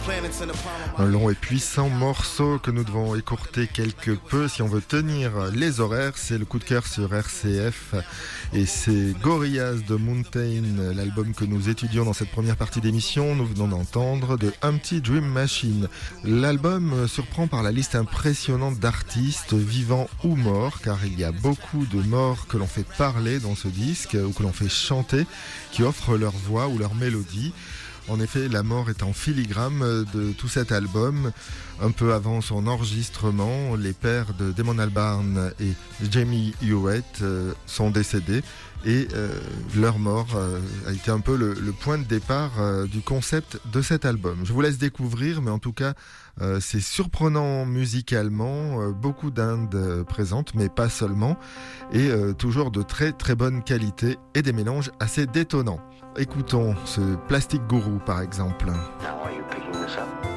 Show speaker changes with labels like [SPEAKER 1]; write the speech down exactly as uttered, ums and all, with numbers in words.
[SPEAKER 1] Un long et puissant morceau que nous devons écourter quelque peu si on veut tenir les horaires. C'est le coup de cœur sur R C F et c'est Gorillaz de Mountain, l'album que nous étudions dans cette première partie d'émission. Nous venons d'entendre de Empty Dream Machine. L'album surprend par la liste impressionnante d'artistes vivants ou morts, car il y a beaucoup de morts que l'on fait parler dans ce disque ou que l'on fait chanter, qui offrent leur voix ou leur mélodie. En effet, la mort est en filigrane de tout cet album. Un peu avant son enregistrement, les pères de Damon Albarn et Jamie Hewitt euh, sont décédés et euh, leur mort euh, a été un peu le, le point de départ euh, du concept de cet album. Je vous laisse découvrir, mais en tout cas, euh, c'est surprenant musicalement, euh, beaucoup d'Indes euh, présentes, mais pas seulement, et euh, toujours de très très bonne qualité et des mélanges assez détonnants. Écoutons ce Plastic Guru par exemple.
[SPEAKER 2] Now are you picking this up?